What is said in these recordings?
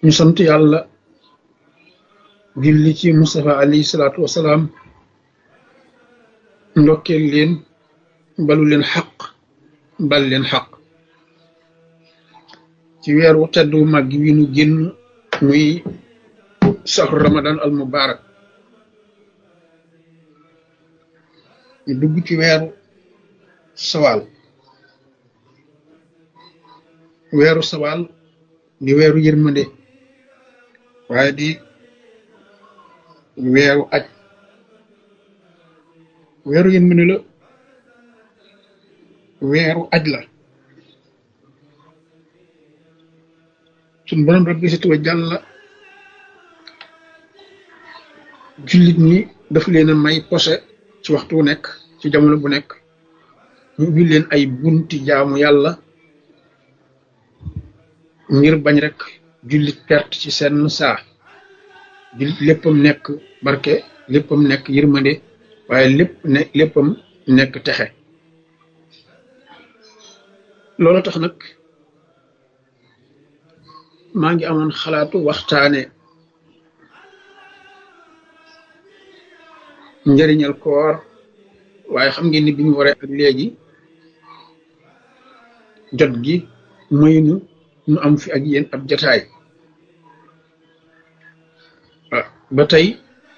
ñu sant yàlla julli ci Mustafa alayhi salaatu wasalaam ndokkeel leen balu leen xaq bal leen xaq ci weer wu tedd wu mag wi nu génn muy sahru ramadan al mubarak ñu dugg ci weeru sawaal di weeru yërmande waaye di weeru aj weeru yërmande la weeru aj la suñ borom rabbi si tuwa jàlla jullit ñi daf leen a may posé ci waxtu wu nekk ci jamono bu nekk ñu ubbi leen ay bunti jaamu yàlla ngir bañ rek jullit perte ci seen saa jullit léppam nekk barke léppam nekk yërmande waaye léppam nekk texe loolu tax nag maa ngi amoon xalaatu waxtaane njëriñal koor waaye xam ngeen ni bi ñu waree ak léegi jot gi maynu nu am fi ak yéen ab jataay ba tey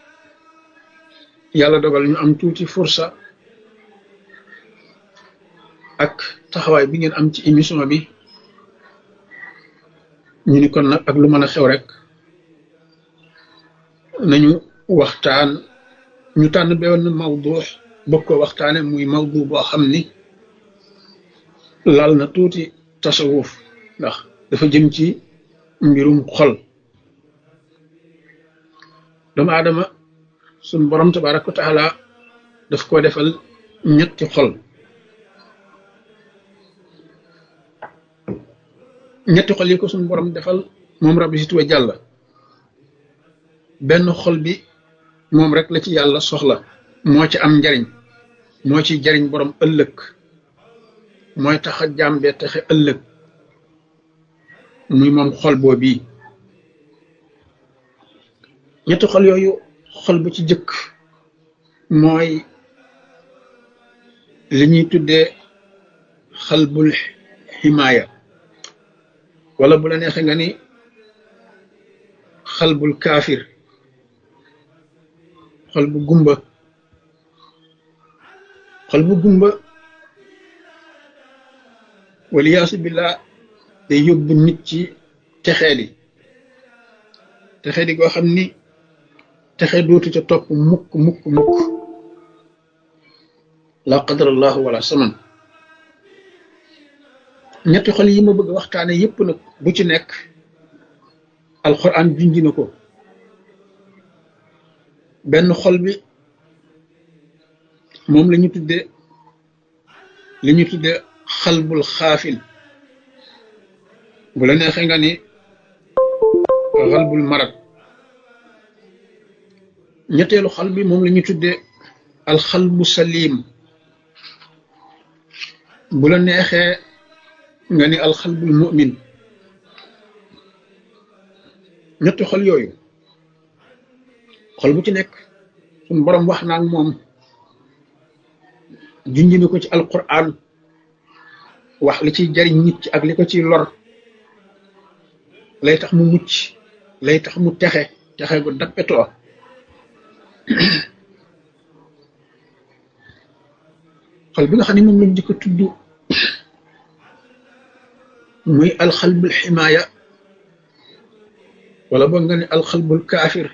yàlla dogal ñu am tuuti fursa ak taxawaay bi ngeen am ci émission bi ñu ni kon nag ak lu mën a xew rek nañu waxtaan ñu tànn benn mawdu bëgg ko waxtaane muy mawdu boo xam ni laal na tuuti tasawuf ndax dafa jëm ci mbirum xol doomu aadama suñ borom tabaraka wa taala daf ko defal ñetti xol yi ko suñ borom defal moom rabbi si tuwa jàlla benn xol bi moom rek la ci yàlla soxla moo ci am njariñ moo ci jariñ borom ëllëg mooy tax a jàmbee taxe ëllëg muy moom xol boo bii ñetti xol yooyu xol bu ci jëkk mooy li ñuy tuddee xalbul himaaya wala bu la neexee nga ni xalbul kaafir xol bu gumba waliyaasu billah day yóbbu nit ci texeedi goo xam ni texe dootu ca topp mukk la qadarallahu wala saman ñetti xol yi ma bëgg waxtaane yépp nag bu ci nekk alquran junji na ko benn xol bi moom la ñu tudde xalbul xaafil bu la neexee nga ni xalbul marad ñetteelu xol bi moom la ñu tudde alxalbu salim bu la neexee nga ni alxalbul mu'min ñetti xol yooyu xol bu ci nekk suñ borom wax na ak moom junj na ko ci alquran wax li ciy jariñ nit ci ak li ko ciy lor lay tax mu mucc lay tax mu texe gu dappetoo xol bi nga xam ne moom lañ di ko tudd muy alxalbul ximaaya wala boog nga ne alxalbul kaafir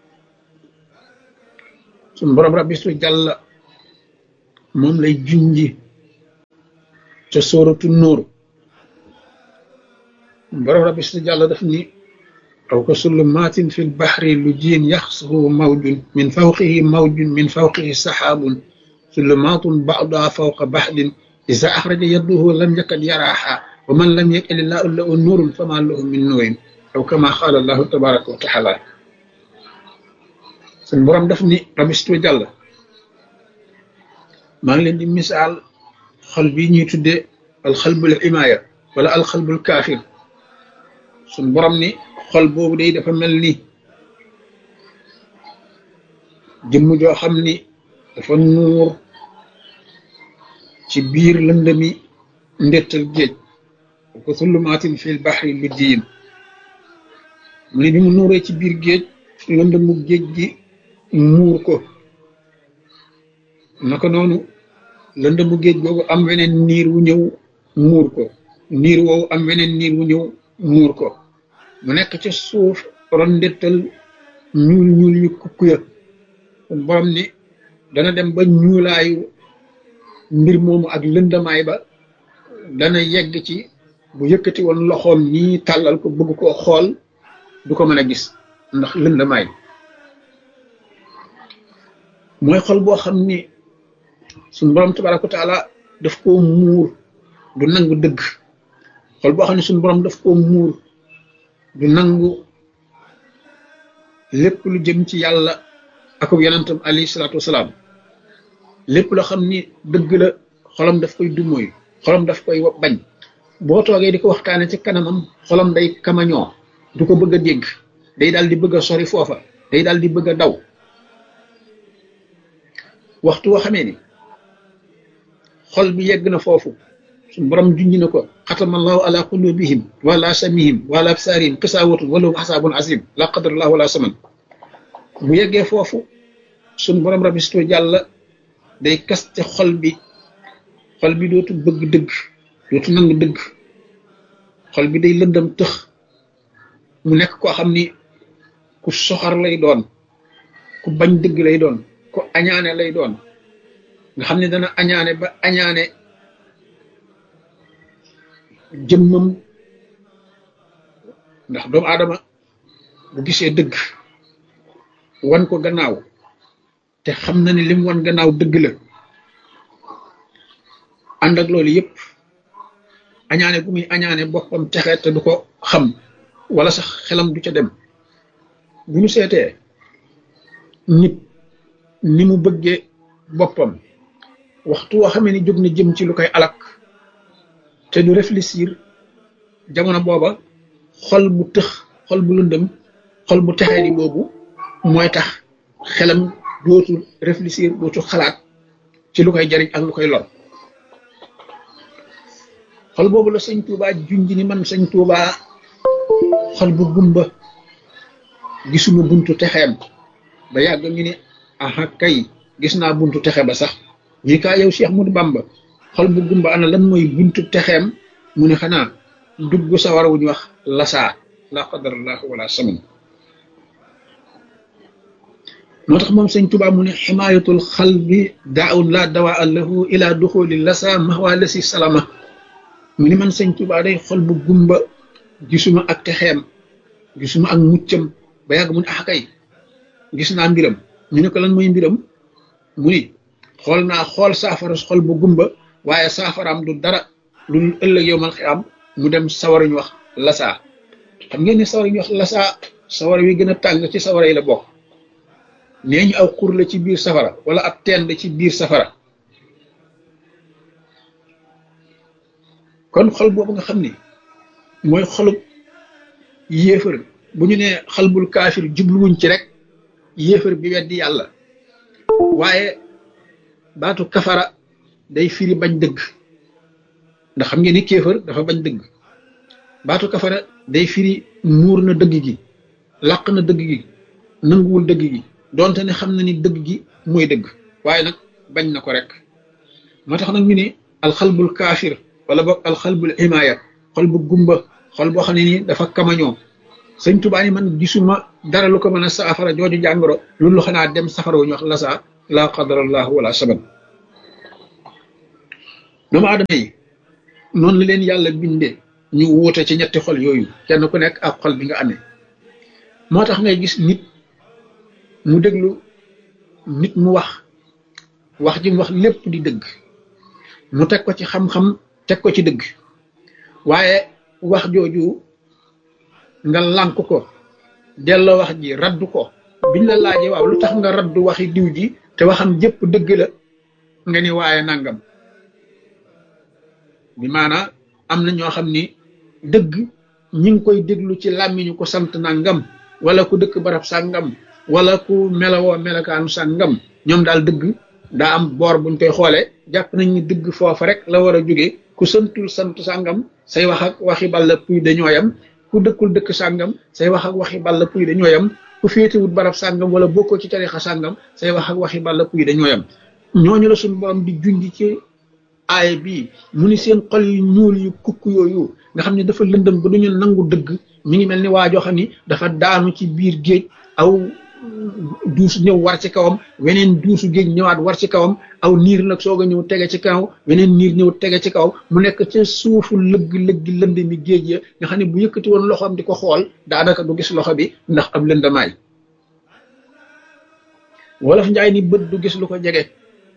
suñ borom rabbi su jàlla moom lay junji ca sóoratu nuur borom rabbi su jàlla daf ni aw ka sullumaatin fi lbaxri lu jiin yaxsuhu mawjun min fawqihi saxaabun sullumaatun ba'duha fawqa baxdin iza axraja yadduhu lam yakad yaraaha wa man lam yaj'al llaahu lahu nuurun fama lahu min nuurin aw kama qaala allahu tabaraka wa taala suñ borom daf ni rabbi su jàlla maa ngi leen di misaal xol bi ñuy tuddee alxalbul imaaya wala alxalbul kaafir suñ borom ni xol boobu day dafa mel ni jëmm joo xam ni dafa nuur ci biir lëndëmi ndettal géej ko sullumaatin fil baxri lu diin mu ne bi mu nuuree ci biir géej lëndëmu géej gi muur ko naka noonu lëndëmu géej googu am weneen niir wu ñëw muur ko niir woowu am weneen niir wu ñëw muur ko mu nekk ca suuf ron ndettal ñuul ñuul yu kukku ya kon borom ni dana dem ba ñuulaayu mbir moomu ak lëndamaay ba dana yegg ci bu yëkkati woon loxoom nii tàllal ko bëgg koo xool du ko mën a gis ndax lëndamaay mooy xol boo xam ni suñu borom tabaraka wa taala daf koo muur du nangu dëgg xol boo xam ne suñu borom daf koo muur du nangu lépp lu jëm ci yàlla ak yonentam alayhi salaatu wasalaam lépp loo xam ni dëgg la xolam daf koy dumóoy xolam daf koy bañ boo toogee di ko waxtaane ci kanamam xolam day kamañoo du ko bëgg a dégg day daal di bëgg a sori foofa day daal di bëgg a daw waxtu woo xamee ni xol bi yegg na foofu suñu borom junj na ko xatamallahu ala qulubihim wala samihim wala absarihim xisaawatun walahum asaabun asim la qadarallahu wala saman bu yeggee foofu suñu borom rabisto jàlla day kaste xol bi dootu bëgg dëgg dootu nangu dëgg xol bi day lëndam tëx mu nekk koo xam ni ku soxar lay doon ku bañ dëgg lay doon ku añaane lay doon nga xam ne dana añaane ba añaane jëmmam ndax doomu aadama bu gisee dëgg wan ko gannaaw te xam na ni lim wan gannaaw dëgg la ànd ak loolu yëpp añaane gu muy añaane boppam texe te du ko xam wala sax xelam du ca dem bu ñu seetee nit ni mu bëggee boppam waxtu woo xamee ni jóg na jëm ci lu koy alak te du réfléchir jamono booba xol bu tëx xol bu lëndëm xol bu texee di boobu mooy tax xelam dootul réfléchir dootul xalaat ci lu koy jariñ ak lu koy lor xol boobu la sëñ Tuuba junj ni man sëñ Tuuba xol bu gumba gisuma buntu texeem ba yàgg ñu ni aha kay gis naa buntu texe ba sax ñi kaa yow Cheikh Ahmadou Bamba xol bu gumba ana lan mooy buntu texeem mu ne xanaa dugg sawara wu ñu wax lasaa la qadarallahu wala saman moo tax moom sëñ Tuuba mu ne ximaayatul xalbi daawun la dawaa lahu ila duxuli lasa mahwa lasi salama mu ni man sëñ Tuuba day xol bu gumba gisuma ak texeem gisuma ak muccam ba yàgg mu ne ah kay gis naa mbiram ñu ne ko lan mooy mbiram mu ni xool naa xool saafara xol bu gumba waaye saafaraam du dara lu ëllëg yow mal xiyaam mu dem sawara ñu wax lasaa xam ngeen ni sawara ñu wax lasaa sawara wi gën a tàng ci sawara yi la bokk nee ñu aw xur la ci biir safara wala ab teen la ci biir safara kon xol boobu nga xam ni mooy xolub yéefar bu ñu nee xalbul kaafir jubluwuñ ci rek yéefar bi weddi yàlla waaye baatu kafara day firi bañ dëgg ndax xam ngeen ni kéefar dafa bañ dëgg baatu kafara day firi muur na dëgg gi làq na dëgg gi nanguwul dëgg gi donte ne xam na ni dëgg gi mooy dëgg waaye nag bañ na ko rek moo tax nag ñu ne alxalbul kaafir wala boog alxalbul imaaya xol bu gumba xol boo xam ne nii dafa kamañoo sëñ Tuubaa ni man gisuma dara lu ko mën a saafara jooju jàngoro loolu xanaa dem safara wu ñu wax lasaa la qadarallahu wala saban doomu aadama yi noonu la leen yàlla bindee ñu wuute ci ñetti xol yooyu kenn ku nekk ak xol bi nga amee moo tax ngay gis nit mu déglu nit mu wax ji mu wax lépp di dëgg mu teg ko ci xam-xam teg ko ci dëgg waaye wax jooju nga lànk ko delloo wax ji raddu ko biñ la laajee waaw lu tax nga raddu waxi diw ji te waxam jëpp dëgg la nga ni waaye nangam bi maanaa am na ñoo xam ni dëgg ñi ngi koy déglu ci làmmiñu ko sant nangam wala ku dëkk barab sàngam wala ku melawoo melakaanu sàngam ñoom daal dëgg daa am boor buñ koy xoolee jàpp nañ ni dëgg foofa rek la war a jóge ku santul sant sàngam say wax ak waxi balla puy dañoo yam ku dëkkul dëkk sàngam say wax ak waxi balla puy dañoo yam ku féetewut barab sàngam wala bokkoo ci tarixa sàngam say wax ak waxi balla puy dañoo yam ñooñu la suñu borom di junj ci aaya bii mu ni seen xol yu ñuul yu kukk yooyu nga xam ne dafa lëndëm ba duñu nangu dëgg mi ngi mel ni waa joo xam ni dafa daanu ci biir géej aw duus ñëw war ci kawam weneen duusu géej ñëwaat war ci kawam aw niir nag soog a ñëw tege ci kaw weneen niir ñëw tege ci kaw mu nekk ca suufu lëgg-lëggi lënd mi géej ya nga xam ne bu yëkkati woon loxoom di ko xool daanaka du gis loxo bi ndax ab lëndamaay wolof njaay ni bët du gis lu ko jege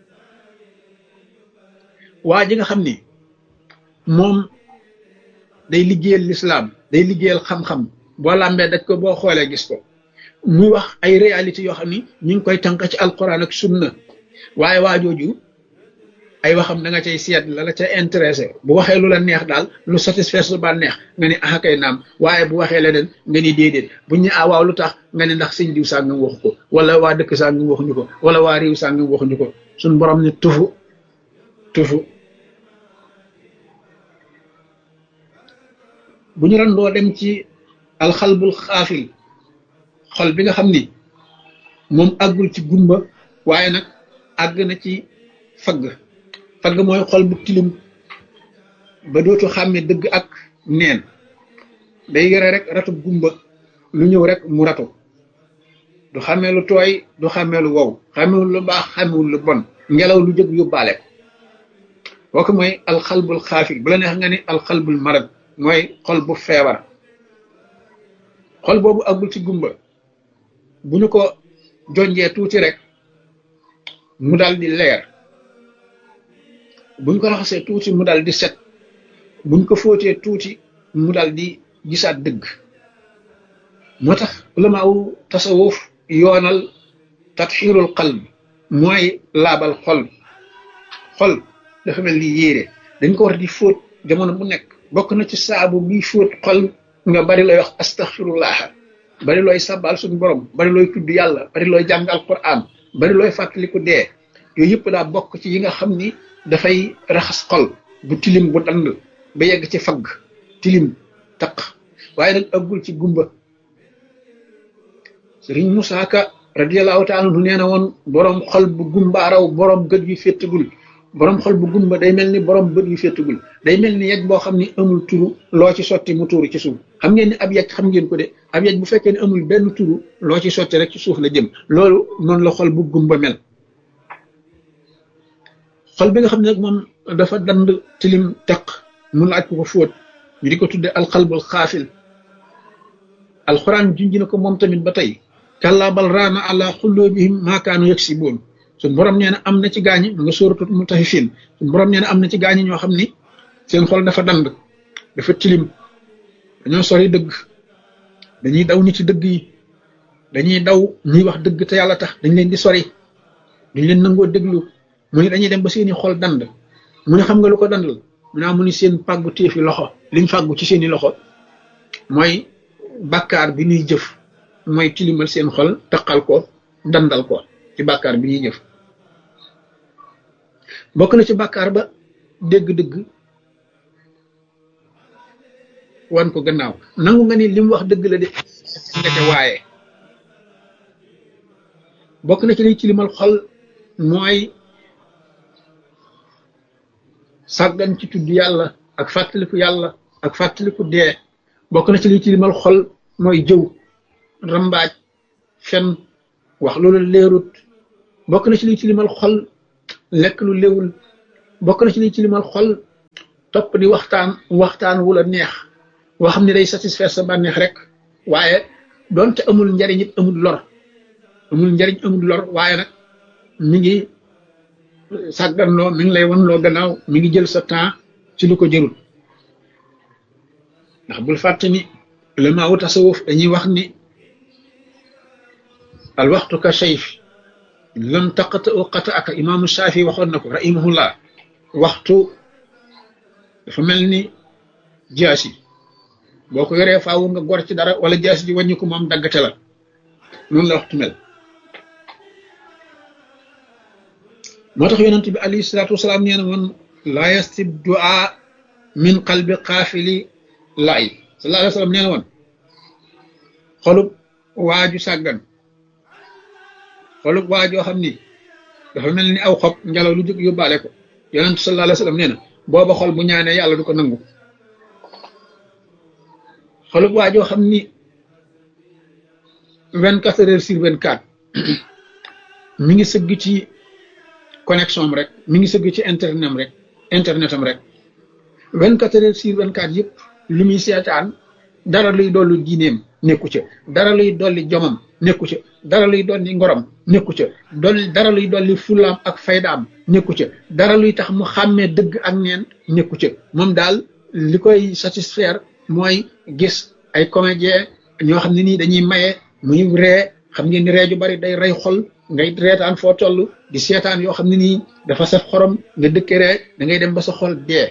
waa ji nga xam ni moom day liggéeyal lislaam day liggéeyal xam-xam boo làmbee daj ko boo xoolee gis ko muy wax ay réalité yoo xam ni ñu ngi koy tànk ci alquran ak sunna waaye waa jooju ay waxam da nga cay seet la ca intéressé bu waxee lu la neex daal lu satisfaire sa ba neex nga ni ah kay naam waaye bu waxee leneen nga ni déedéet buñ ne ah waaw lu tax nga ne ndax sëñ diw sàngam waxu ko wala waa dëkk sàngam waxuñu ko wala waa réew sàngam waxuñu ko suñ borom ne tufu bu ñu doon doo dem ci alxalbul xaafil xol bi nga xam ni moom àggul ci gumba waaye nag àgg na ci fagg mooy xol bu tilim ba dootu xàmme dëgg ak neen day yore rek ratu gumba lu ñëw rek mu ratu du xàmmee lu tooy du xàmmee lu wow xàmmewul lu baax xàmmewul lu bon ngelaw lu jóg yóbbaale ko kooku mooy alxalbul xaafil bu la neex nga ni alxalbul marad mooy xol bu feebar xol boobu àggul ci gumba bu ñu ko jonjee tuuti rek mu dal di leer buñ ko raxasee tuuti mu dal di set buñ ko fóotee tuuti mu dal di gisaat dëgg moo tax ulamaawu tasawuf yoonal tatxiirul qalb mooy laabal xol dafa mel ni yéere dañ ko war di fóot jamono bu nekk bokk na ci saabu bi fóot xol nga bari looy wax astaxfirullah bari looy sabal suñu borom bari looy tudd yàlla bari looy jàng alquran bari looy fàttaliku dee yooyu yëpp daa bokk ci yi nga xam ni dafay raxas xol bu tilim bu dand ba yegg ci fagg tilim taq waaye nag aggul ci gumba sëriñ Musaa Ka radiyallahu taala anhu nee na woon borom xol bu gumbaaraw borom gët yu féttagul borom xol bu gumba day mel ni borom bët yu féttagul day mel ni yegg boo xam ni amul turu loo ci sotti mu tuuru ci suuf xam ngeen ni ab yegg xam ngeen ko de ab yegg bu fekkee ne amul benn turu loo ci sotti rek ci suuf la jëm loolu noonu la xol bu gumba mel xol bi nga xam ne nag moom dafa dand tilim teq mu laaj ko fóot ñu di ko tudde alxalbul xaafil alxuraan junj na ko moom tamit ba tey kallaa bal raana ala xulloobihim maa kaanu yaksiboon suñ borom nee na am na ci gaañi ma nga sóoratul mutaffifin suñ borom nee na am na ci gaañi ñoo xam ni seen xol dafa dand dafa tilim dañoo sori dëgg dañuy daw nit ci dëgg yi dañuy daw ñuy wax dëgg te yàlla tax dañ leen di sori duñ leen nangoo déglu mu ne dañuy dem ba seeni xol dand mu ne xam nga lu ko dandal mu naa mu ni seen pàggu téefi loxo liñ fàggu ci seeni loxo mooy bàkkaar bi ñuy jëf mooy tilimal seen xol taqal ko dandal ko ci bàkkaar bi ñuy jëf bokk na ci bàkkaar ba dégg-dëgg wan ko gannaaw nangu nga ni li mu wax dëgg la de ndeke waaye bokk na ci liy tilimal xol mooy sàggan ci tudd yàlla ak fàttaliku yàlla ak fàttaliku dee bokk na ci liy tilimal xol mooy jëw rambaaj fen wax loolu leerut bokk na ci liy tilimal xol lekk lu léwul bokk na ci liy tilimal xol topp di waxtaan wu la neex woo xam ne day satisfaire sa bànneex rek waaye doonte amul njariñ it amul lor waaye nag mi ngi sàgganloo mi ngi lay wanloo gannaaw mi ngi jël sa temps ci lu ko jërul ndax bul fàtte ni ulama wu tasawuf dañuy wax ni al waxtu ka sayf lam taqata u qata aka imaamu Shaafi waxoon na ko rahimahullah waxtu dafa mel ni jaasi boo ko yoree faawu nga gor ci dara wala jaas ji wàññi ko moom daggate la noonu la waxtu mel. moo tax yonent bi alayhi salaatu wasalaam nee na woon laa yastib du'a min qalbi qaafili laay sallallahu alayhi wa sallam nee na woon xolub waaju sàggan xolub waajoo xam ni dafa mel ni aw xob ngelaw lu jóg yóbbaale ko yonent sallallahu alayhi wa sallam nee na booba xol bu ñaanee yàlla du ko nangu. xolub waajoo xam ni 24 heures sur 24 mi ngi sëgg ci connexion am rek mi ngi sëgg ci internetam rek 24 heures sur 24 yëpp li muy seetaan dara luy dolli diineem nekku ca, dara luy dolli jomam nekku ca, dara luy dolli ngorom nekku ca, dara luy dolli fulaam ak faydaam nekku ca, dara luy tax mu xàmmee dëgg ak neen nekku ca. moom daal li koy satisfaire mooy gis ay comédien ñoo xam ne nii dañuy maye muy ree, xam ngeen ni ree ju bari day rey xol, ngay reetaan foo toll di seetaan yoo xam ne nii dafa saf xorom nga dëkke ree da ngay dem ba sa xol dee.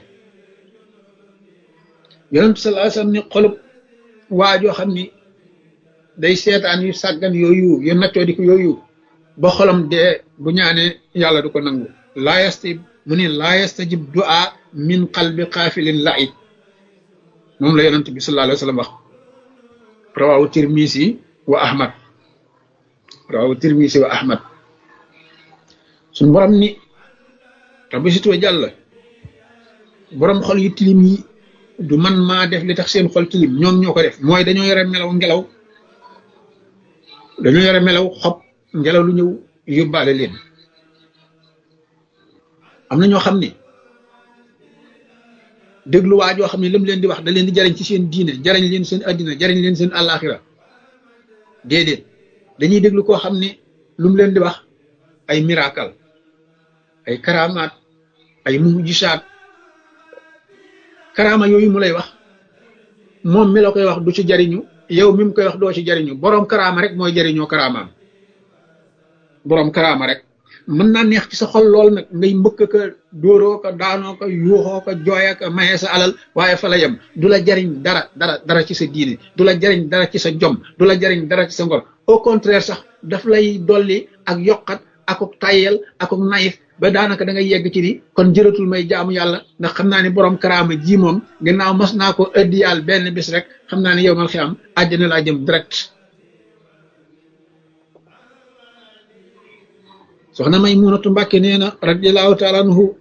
yonent sallallahu alayhi wasallam ni xolub waa joo xam ni day seetaan yu sàggan yooyu yu naccoo di ko yooyu ba xolam dee bu ñaanee yàlla du ko nangu. laa yastajib mu ni laa yastajib du'a min qalbi qaafilin la'ib moom la yonent bi sallallahu alayhi wasallam wax. rawahu Tirmisi wa Ahmad, rawahu Tirmisi wa Ahmad. suñ borom ni rabbi sitwa jàll borom xol yu tilim yi du man maa def li tax seen xol tilim, ñoom ñoo ko def. mooy dañoo yore melaw ngelaw, dañoo yore melaw xob ngelaw lu ñëw yóbbaale leen. am na ñoo xam ni déglu waa joo xam ne lam leen di wax da leen di jariñ ci seen diine, jariñ leen seen addina, jariñ leen seen àllaaxira. déedéet dañuy déglu koo xam ne lu mu leen di wax ay miracle, ay karamaat, ay mujisaat. karaama yooyu mu lay wax moom mi la koy wax du ci jariñu, yow mi mu koy wax doo ci jariñu. boroom karaama rek mooy jariñoo karaamaam. boroom karaama rek mën naa neex ci sa xol lool nag ngay mbëkk ka dóoroo ko daanoo ko yuuxoo ko jooya ko mayee sa alal, waaye fa la yem. du la jariñ dara ci sa diine, du la jariñ dara ci sa jom, du la jariñ dara ci sa ngor. au contraire sax daf lay dolli ak yokkat akuk tayel akuk nayif ba daanaka da ngay yegg ci ni kon jëratul may jaamu yàlla, ndax xam naa ne borom karaama ji moom gannaaw mas naa ko ëddi yàlla benn bis rek xam naa ne yow mal xiyam àjjana laa jëm direct. soxna Maymunatu Mbàkke nee na radiyallahu taala anhu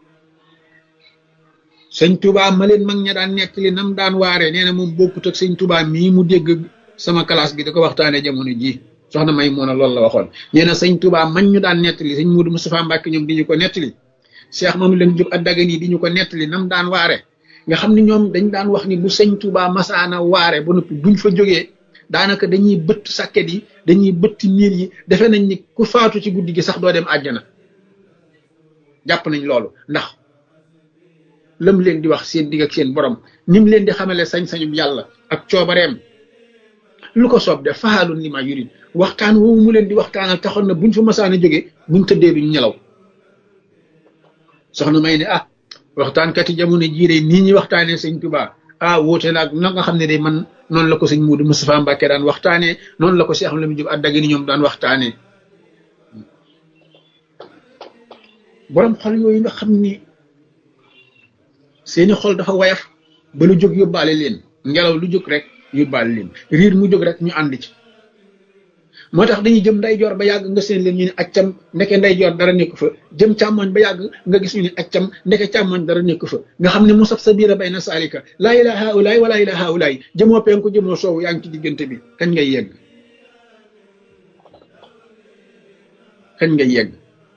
sëñ Tuubaa ma leen mag ña daan nettali nam daan waare nee na moom bokkut ak sëñ Tuubaa mii mu dégg sama classe gi da ko waxtaanee jamono ji. soxna Maymuna loolu la waxoon. nee na sëñ Tuubaa man ñu daan nettali sëñ Muudu Mustafaa Mbàkke ñoom di ñu ko nettali, Cheikh Mamadou Lamine Diop Dagana di ñu ko nettali nam daan waare, nga xam ne ñoom dañ daan wax ni bu sëñ Tuubaa masaana waare ba noppi buñ fa jógee daanaka dañuy bëtt sàkket yi, dañuy bëtt miir yi, defe nañ ni ku faatu ci guddi gi sax doo dem àjjana. jàpp nañ loolu ndax lam leen di wax seen digg ak seen borom, nim leen di xamale sañ-sañum yàlla ak coobareem, lu ko soob def faalun li ma yurid. waxtaan woowu mu leen di waxtaanal taxoon na buñ fa masaan a jógee buñ tëddee duñ ñelaw. soxna May ne waxtaankat yi jamono jii de nii ñuy waxtaanee sëñ Tuubaa wóote naag na nga xam ne de man noonu la ko sëñ Muudu Mustafaa Mbàkke daan waxtaanee, noonu la ko Cheikh Lamine Diop Dagana ñoom daan waxtaanee. borom xol yooyu nga xam ni seeni xol dafa wayaf ba lu jóg yóbbaale leen, ngelaw lu jóg rek yóbbaale leen, riir mu jóg rek ñu ànd ci. moo tax dañuy jëm ndeyjoor ba yàgg nga seen leen ñu ne accam ndeke ndeyjoor dara nekk fa, jëm càmmoñ ba yàgg nga gis ñu ne accam ndeke càmmoñ dara nekk fa, nga xam ne musab sabila bayna saalika laa ilaaha haulaay wala ilaaha haulaay, jëmoo penku jëmoo soowu, yaa ngi ci diggante bi. kañ ngay yegg? kañ ngay yegg?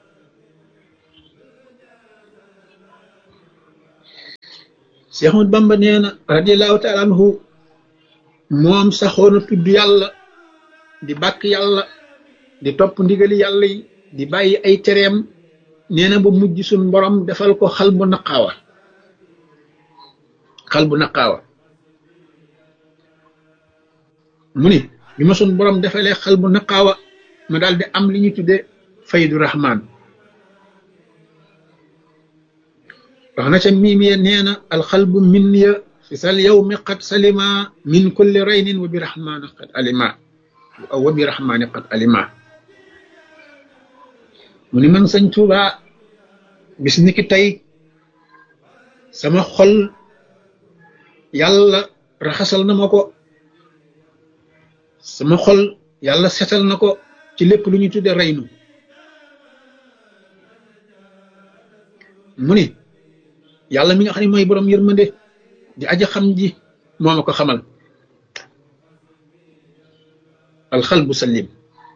Cheikh Ahmad Bamba nee na radiyallahu taala anhu moom saxoon a tudd yàlla, di bàkk yàlla, di topp ndigali yàlla yi, di bàyyi ay tereem. nee na ba mujj suñ borom defal ko xal bu naqaawa, xal bu naqaawa. mu ni bi ma suñ borom defalee xal bu naqaawa ma daal di am li ñu tuddee faydu rahman. wax na ca miimiya nee na alxalbu minniya fi sal yawmi qad salima min kulli raynin wa bi rahmani qad alima aw wa bi rahmani qad alima mu ni man sëñ Tuuba bis ni ki tey sama xol yàlla raxasal na ma ko sama xol yàlla setal na ko ci lépp lu ñu tudde reynu mu ni yàlla mi nga xam ne mooy borom yërmande di aja xam ji moo ma ko xamal alxalbu salim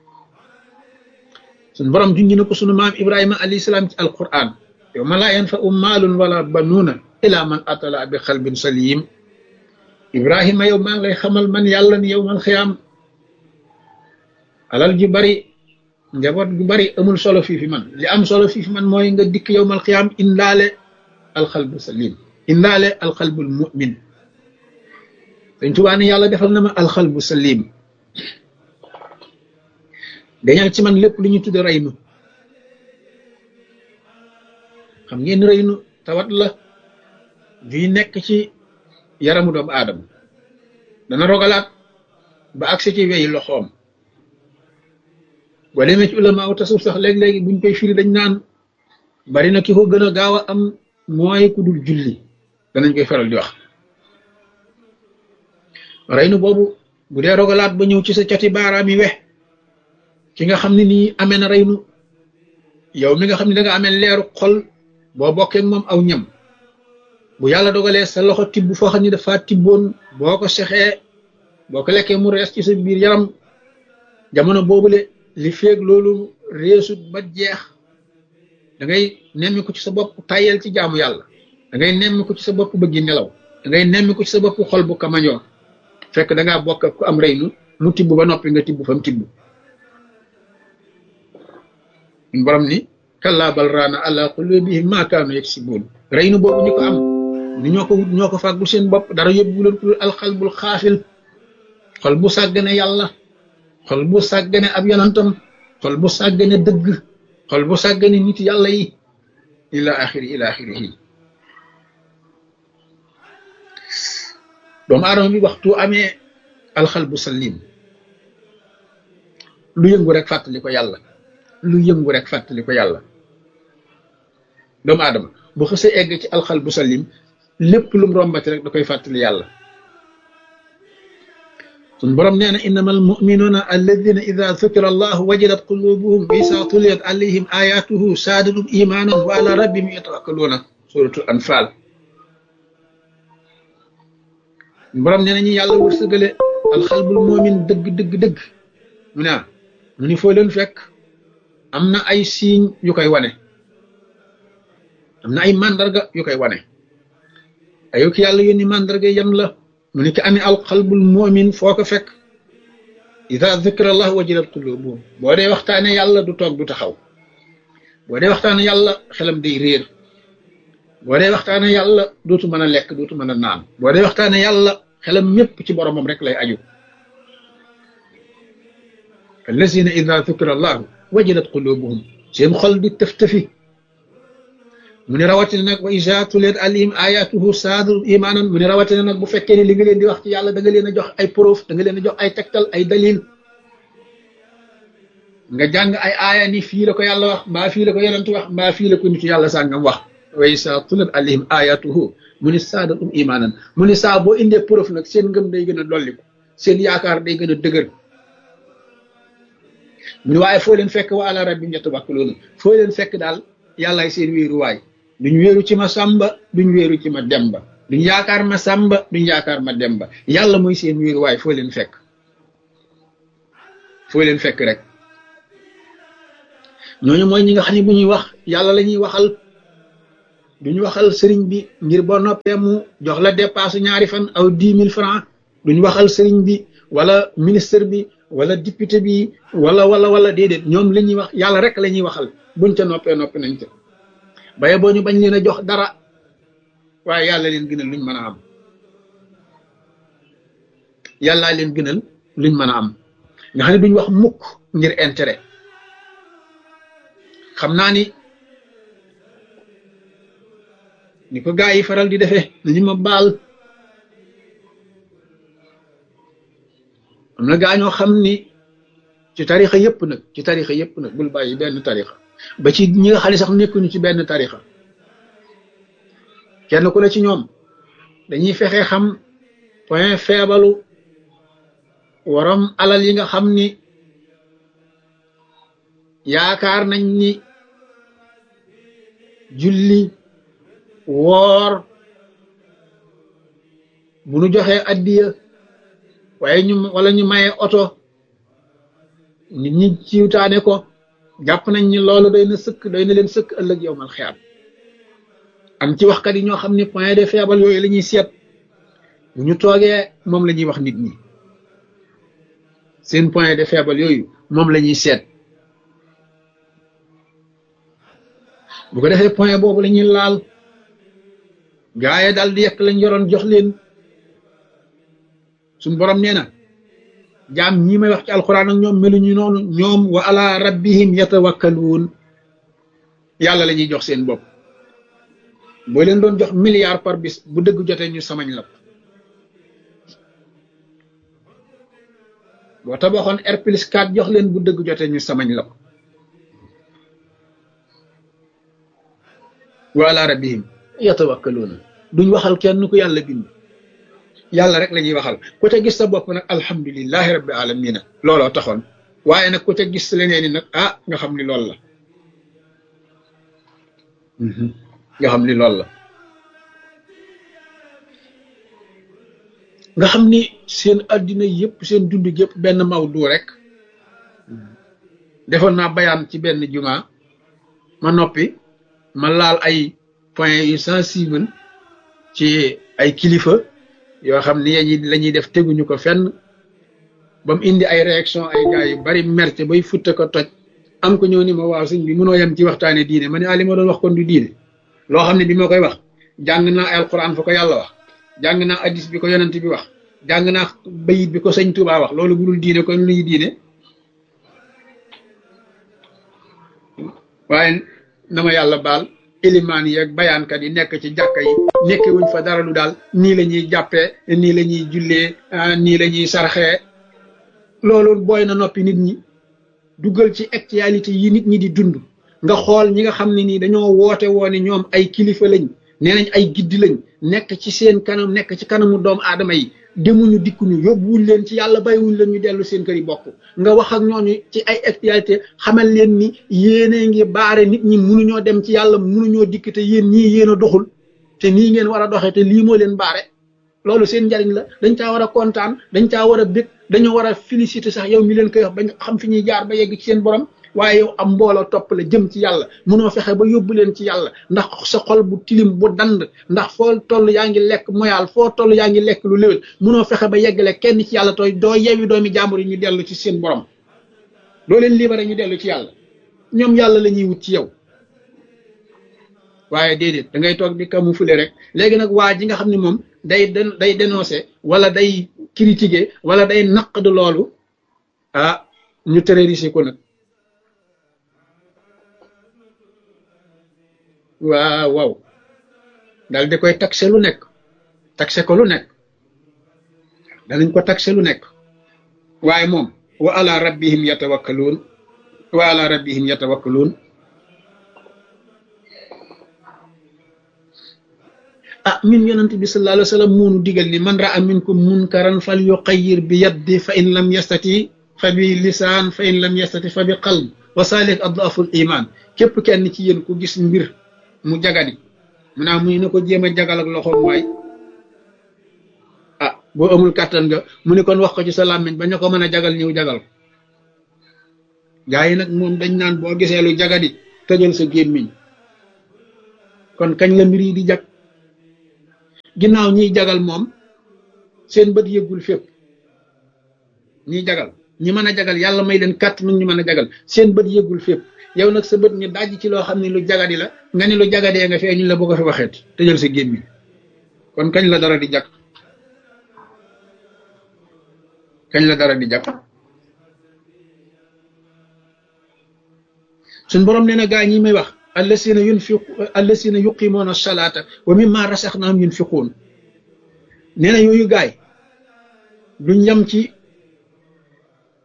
suñ borom junj na ko sunu maam Ibrahima alayhi salaam ci alquran yawma laa yanfa'u maalun wala banuuna ila man atala bi xalbin salim Ibrahima yow maa ngi lay xamal man yàlla ni yow man xiyaam alal ju bari njaboot gu bari amul solo fii fi man li am solo fii fi man mooy nga dikk yow mal xiyaam indaale alxalbu salim indaale alxalbul mu'min Sëñ Tuubaa ne yàlla defal na ma alxalbu salim dañal ci man lépp lu ñu tudde reynu xam ngeen reynu tawat la juy nekk ci yaramu doomu aadama dana rogalaat ba agsi ci weyi loxoom boo demee ci ulama tasawuf sax léeg-léegi buñ koy firi dañ naan bari na ki ko gën a gaaw a am mooy ku dul julli danañ koy faral di wax reynu boobu bu dee rogalaat ba ñëw ci sa cati baaraam yi we ki nga xam ne nii amee na reynu yow mi nga xam ne da nga amee leeru xol boo bokkee moom aw ñam bu yàlla dogalee sa loxo tibb foo xam ne dafa tibboon boo ko sexee boo ko lekkee mu rees ci sa biir yaram jamono boobule li feeg loolu reesut ba jeex da ngay nemmi ko ci sa bopp tàyyel ci jaamu yàlla da ngay nemmi ko ci sa bopp bëggi nelaw da ngay nemmi ko ci sa bopp xol bu kamañoo fekk da ngaa bokk ak ku am reynu mu tibb ba noppi nga tibb fa mu tibb borom ni kallaa bal raana ala qulubihim maa kaanu yaksibuun reynu boobu ñu ko am ni ñoo ko fàggul seen bopp dara yóbbu leen ko alxalbul xaafil xol bu sàggane yàlla xol bu sàggane ab yonantam xol bu sàggane dëgg xol bu sàggane nit yàlla yi ila axirihi doomu aadama bi waxtu amee alxalbu salim lu yëngu rek fàttali ko yàlla lu yëngu rek fàttali ko yàlla doomu aadama bu xësee egg ci alxalbu salim lépp lum rombati rek da koy fàttali yàlla sun borom nee na innama almuminuuna alladina ida dukira allahu wajilat qulubuhum wa isa tuliyat alayhim ayatuhu saadatum imanan wa ala rabbihim yatawakkaluuna suratul anfal borom nee na ñi yàlla wërsëgale alxalbul moomin dëgg mu ni foo leen fekk am na ay signe yu koy wane am na ay mandarga yu koy wane ayo ki yàlla yónni mandarga yan la mu ni ki amee alxalbul moomin foo ko fekk ida zikra allah wajilat qulubuhum boo dee waxtaane yàlla du toog du taxaw boo dee waxtaane yàlla xelam day réer boo dee waxtaane yàlla dootu mën a lekk dootu mën a naan boo dee waxtaane yàlla xelam mépp ci boromam rek lay aju allazina ida zikra allah wajilat qulubuhum seen xol di tëf-tëfi mu ne rawatina nag wa iza tuliyat alayhim ayatuhu saadatum imanan mu ne rawatina nag bu fekkee ne li nga leen di wax ci yàlla da nga leen a jox ay preuve da nga leen a jox ay tegtal ay dalil nga jàng ay aaya ni fii la ko yàlla wax mbaa fii la ko yonent wax mbaa fii la ko nitu yàlla sàngam wax wa iza tuliyat alayhim ayatuhu mu ne saadatum imanan mu ne saa boo indee preuve nag seen ngëm day gën a dolliku seen yaakaar day gën a dëgër mu ne waaye foo leen fekk wa ala rabbihim yatawakkaluun foo leen fekk daal yàllaay seen wéeruwaay duñ wéeru ci ma sàmba duñ wéeru ci ma demba duñ yaakaar ma sàmba duñ yaakaar ma demba yàlla mooy seen wéeruwaay foo leen fekk rek ñooñu mooy ñi nga xam ne bu ñuy wax yàlla la ñuy waxal duñ waxal sëriñ bi ngir boo noppee mu jox la dépasse ñaari fan aw 10 000 francs duñ waxal sëriñ bi wala ministre bi wala député bi wala déedéet ñoom la ñuy wax yàlla rek la ñuy waxal buñ ca noppee noppi nañ ca baye boo ñu bañ leen a jox dara waaye yàlla leen gënal luñ mën a am yàllaa leen gënal luñ mën a am nga xam ne duñ wax mukk ngir intérêt xam naa ni ko gaa yi faral di defee nañu ma baal am na gaa ñoo xam ni ci tarixa yëpp nag bul bàyyi benn tarixa ba ci ñi nga xam ne sax nekkuñu ci benn tarixa kenn ku ne ci ñoom dañuy fexe xam point faible waram alal yi nga xam ni yaakaar nañ ni julli woor bu nu joxee addiya waaye wala ñu maye oto nit ñi ciwtaane ko jàpp nañ ni loolu doy na leen sëkk ëllëg yowmal xiyaam am ci waxkat yi ñoo xam ne point de faible yooyu la ñuy seet bu ñu toogee moom la ñuy wax nit ñi seen point de faible yooyu moom la ñuy seet bu ko defee point boobu la ñuy laal gaaye daal di yekk lañ yoroon jox leen suñ borom nee na jaam ñi may wax ci alxuraan ak ñoom meluñu noonu ñoom wa ala rabbihim yatawakkaluun yàlla la ñuy jox seen bopp boo leen doon jox milliard par bis bu dëgg jotee ñu samañ la ko boo tabaxoon R+4 jox leen bu dëgg jotee ñu samañ la ko wa ala rabbihim yatawakkaluun duñ waxal kenn ku yàlla bind yàlla rek la ñuy waxal ku ca gis sa bopp nag alhamdulillahi rabbi alamina looloo taxoon waaye nag ku ca gis leneen ni nag nga xam ni loolu la nga xam ni loolu la nga xam ni seen addina yëpp seen dund yëpp benn mawdu rek defoon naa bayaan ci benn juma ma noppi ma laal ay point yu sensible ci ay kilifa yoo xam ni la ñuy def teguñu ko fenn ba mu indi ay réaction ay gars yu bari merte bay futte ko toj am ko ñëw ni ma waaw sëñ bi mënoo yem ci waxtaane diine ma ne li ma doon wax kon du diine loo xam ne bi ma koy wax jàng naa alquran fa ko yàlla wax jàng naa hadis bi ko yonent bi wax jàng naa bayit bi ko sëñ Tuubaa wax loolu bu dul diine kon luy diine waaye na ma yàlla baal ilimaan yi ak bayaankat yi nekk ci jàkka yi nekke wuñ fa dara lu daal nii la ñuy jàppee nii la ñuy jullee nii la ñuy sarxee loolu booy na noppi nit ñi duggal ci actualité yi nit ñi di dund nga xool ñi nga xam ne nii dañoo woote woone ñoom ay kilifa lañ nee nañ ay giddi lañ nekk ci seen kanam nekk ci kanamu doomu aadama yi demuñu dikkuñu yóbbuwuñ leen ci yàlla bàyyiwuñ leen ñu dellu seen kër yi bokk nga wax ak ñooñu ci ay actualité xamal leen ni yéene ngi baare nit ñi mënuñoo dem ci yàlla mënuñoo dikk te yéen ñii yéen a doxul te nii ngeen war a doxee te lii moo leen baare loolu seen njariñ la dañ caa war a kontaan dañ caa war a bég dañoo war a féliciter sax yow mi leen koy wax bañ xam fi ñuy jaar ba yegg ci seen borom waaye yow am mbooloo topp la jëm ci yàlla mënoo fexe ba yóbbu leen ci yàlla ndax sa xol bu tilim bu dand ndax foo toll yaa ngi lekk moyaal foo toll yaa ngi lekk lu léwél mënoo fexe ba yeggale kenn ci yàlla tooy doo yewi doomi jàmbur yi ñu dellu ci seen borom doo leen libéré ñu dellu ci yàlla ñoom yàlla la ñuy wut ci yow waaye déedéet da ngay toog di camoufler rek léegi nag waa ji nga xam ne moom day dénoncer wala day critiquer wala day naqd loolu ñu terroriser ko nag waaw dal di koy taxe lu nekk taxe ko lu nekk danañ ko taxe lu nekk waaye moom wa ala rabbihim yatawakkaluun wa ala rabbihim yatawakkaluun min yonent bi sallallahu alayhi wa sallam moonu digal ni man ra'a minkum munkaran fal yuqayyir bi yaddi fa in lam yastati fa bi lisaan fa in lam yastati fa bi qalb wa salik adaful iman képp kenn ci yéen ku gis mbir mu jagadi mu naa muy na ko jéem a jagal ak loxoom waay boo amul kàttan nga mu ne kon wax ko ci sa làmmiñ ba ñu ko mën a jagal ñëw jagal ko gaa yi nag moom dañ naan boo gisee lu jagadi tëjal sa gémmiñ kon kañ la mbir yi di jag ginnaaw ñiy jagal moom seen bët yëggul fépp ñiy jagal ñi mën a jagal yàlla may leen kàttan ñu mën a jagal seen bët yëggul fépp yow nag sa bët ñu dajj ci loo xam ne lu jagadi la nga ni lu jagadee nga fee ñu la bëgg a fi waxeet tëjal sa gémmiñ kon kañ la dara di jag kañ la dara di jag suñ borom nee na gaa ñi may wax allasina yuqimoona salaata wa mimma rasaxnaahum yunfiquun nee na yooyu gaay duñ yem ci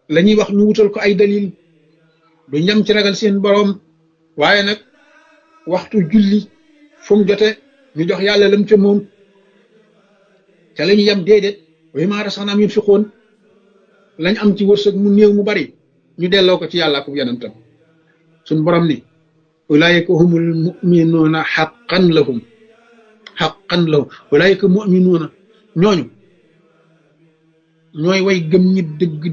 la ñuy wax ñu wutal ko ay dalil du ñam ci ragal seen boroom waaye nag waxtu julli fu mu jote ñu jox yàlla lam ca moom ca la ñu yem déedéet wa mimmaa razaqnaahum yunfiquun lañ am ci wërsëg mu néew mu bari ñu delloo ko ci yàlla ak yonentam suñ borom ni ulaayika humul muminuuna xaqan lahum ulaayika muminuuna ñooñu ñooy way gëm ñi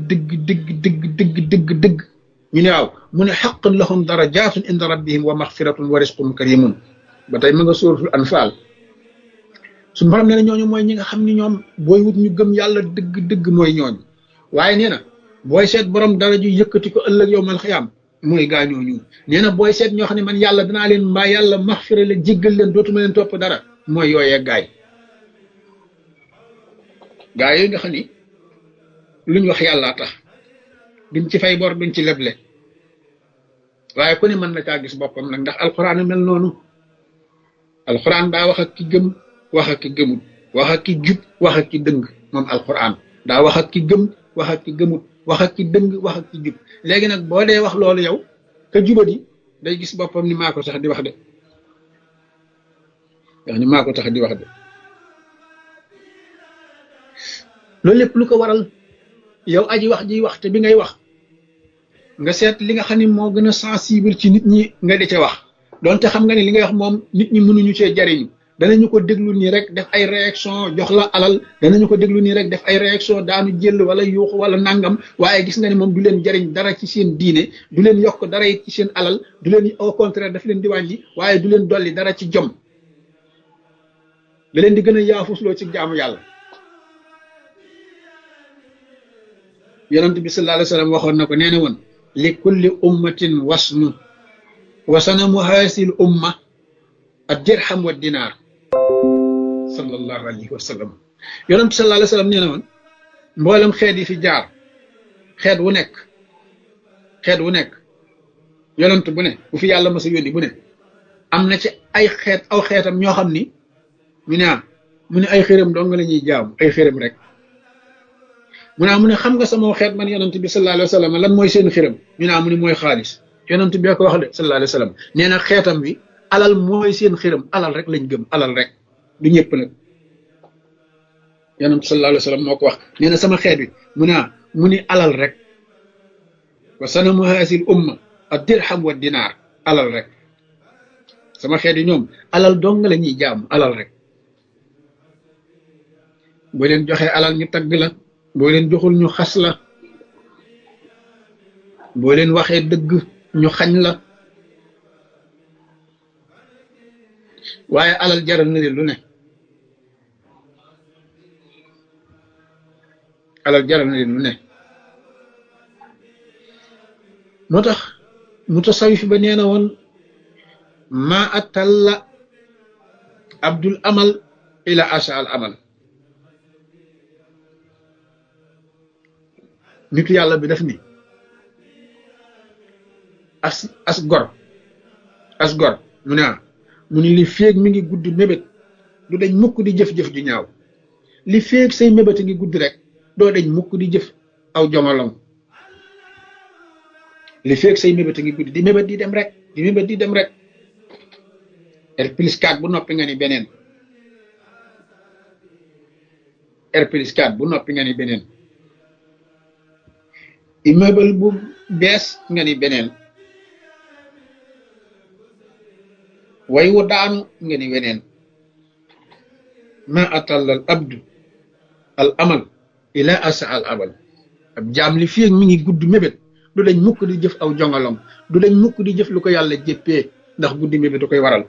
dëgg ñu ne waaw mu ne xaqan lahum darajaatun inda rabbihim wa maxfiratun wa risqun karimun ba tey ma nga sóoratul anfaal suñu borom nee na ñooñu mooy ñi nga xam ni ñoom booy wut ñu gëm yàlla dëgg mooy ñooñu waaye nee na booy seet borom dara ju yëkkati ko ëllëg yowmal xiyaam mooy gaañooñu nee na booy seet ñoo xam ne man yàlla danaa leen mbaa yàlla maxfira la jéggal leen dootuma leen topp dara mooy yooyee gaay yooyu nga xam ni luñ wax yàllaa tax duñ ci fay bor duñ ci leble waaye ku ne mën na caa gis boppam nag ndax alxuraan mel noonu alxuraan daa wax ak ki gëm wax ak ki gëmut wax ak ki jub wax ak ki dëng moom alxuraan daa wax ak ki gëm wax ak ki gëmut wax ak ki dëng wax ak ki jub léegi nag boo dee wax loolu yow ka jubadi day gis boppam ni maa ko tax di wax de wax ni maa ko tax di wax de loolu lépp lu ko waral yow aji wax ji wax te bi ngay wax nga seet li nga xam ne moo gën a sensible ci nit ñi nga di ca wax donte xam nga ne li ngay wax moom nit ñi mënuñu cee jariñu danañu ko déglu nii rek def ay réaction jox la alal danañu ko déglu nii rek def ay réaction daanu jël wala yuuxu wala nangam waaye gis nga ne moom du leen jariñ dara ci seen diine du leen yokk dara it ci seen alal du leen au contraire daf leen di wàññi waaye du leen dolli dara ci jom da leen di gën a yaafusloo ci jaamu yàlla yonent bi sallallahu alayhi wa sallam waxoon na ko nee na woon li kulli ummatin wasnu wasanamu haasil umma ad dirham wa dinaar sallallahu alayhi wa sallam yonent bi sallallahu alayhi wa sallam nee na woon mboolem xeet yi fi jaar xeet wu nekk yonent bu ne bu fi yàlla masa yónni bu ne am na ci ay xeet aw xeetam ñoo xam ni mu ne ay xërëm dong la ñuy jaamu ay xërëm rek mu ne xam nga sama xeet man yonent bi sallallahu alayhi wa sallam lan mooy seen xërëm mu ne mooy xaalis yonent bi ko wax de sallallahu alayhi wa sallam nee na xeetam bi alal mooy seen xërëm alal rek lañ gëm alal rek du ñëpp nag yonent sallallahu alayhi wa sallam moo ko wax nee na sama xeet bi mu ne alal rek wa sanamu haasil umma ad dirham wa dinaar alal rek sama xeet yi ñoom alal dong la ñuy jaamu alal rek boo leen joxee alal ñu tagg la boo leen joxul ñu xas la boo leen waxee dëgg ñu xañ la waaye alal jaral na leen lu ne alal jaral na leen lu ne moo tax mutasawif ba nee na woon ma atalla abdul amal ila asa al amal nitu yàlla bi def ni as gor mu ne li féeg mi ngi gudd mébét du dañ mukk di jëf-jëf ju ñaaw li féeg say mébét ngi gudd rek doo dañ mukk di jëf aw jomolom li féeg say mébét ngi gudd di mébét di dem rek R+4 bu noppi nga ni beneen R+4 bu noppi nga ni beneen immeuble bu bees nga ni beneen way wu daanu nga ni weneen ma atalla al abdu al amal ila asa al abal ab jaam li fii mi ngi gudd mébét du dañ mukk di jëf aw jongalom du dañ mukk di jëf lu ko yàlla jéppee ndax guddi mébét du koy waral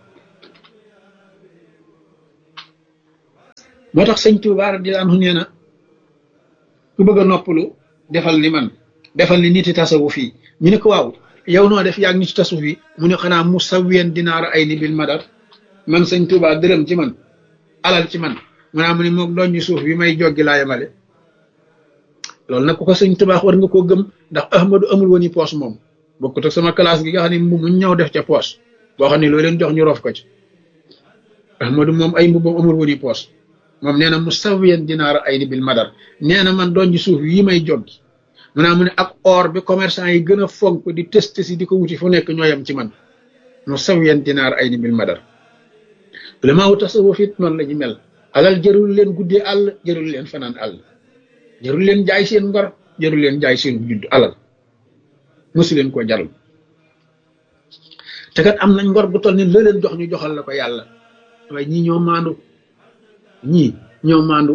moo tax sëñ Tuubaa radiyallaahu anhu nee na ku bëgg a noppalu defal ni man defal ni niti tasawuf yi ñu ne ko waaw yow noo def yaag niti tasawuf yi mu ne xanaa mu saween dinaara ay ni bil madar man sëñ Tuubaa dërëm ci man alal ci man mu ne moom doon ñu suuf bi may joggi laa yemale loolu nag ku ko sëñ Tuubaa war nga koo gëm ndax Ahmadu amul woon i poos moom bokkut ak sama classe gi nga xam ne mbubb mu ñëw def ca poos boo xam ne loo leen jox ñu roof ko ci Ahmadu moom ay mbubbam amul woon i poos moom nee na mu saween dinaara ay ni bil madar nee na man doon ñu suuf yi may joggi mu ne ak or bi commerçant yi gën a fonk di test si di ko wuti fu nekk ñooyam ci man mu sawiyan dinaar ay ni bil madar ulama wu tasawuf it noonu la ñu mel alal jërul leen guddee àll jërul leen fanaan àll jërul leen jaay seen ngor jërul leen jaay seen judd alal mosu leen koo jaral te kat am nañ ngor bu toll ni la leen jox ñu joxal la ko yàlla waaye ñii ñoo maandu ñii ñoo maandu